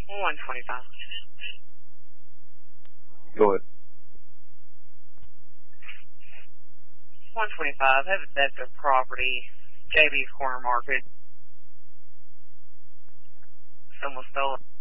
125. Go ahead. 125. Have a theft of property. JB's Corner Market. Someone stole it.